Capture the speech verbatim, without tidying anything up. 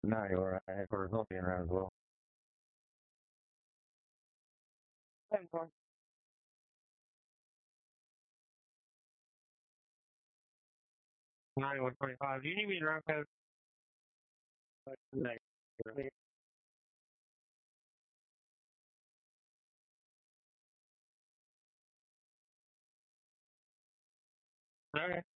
No, you're right. For being around as well. Ten points. ninety-one twenty-five. Do you need me to round code? Like, okay.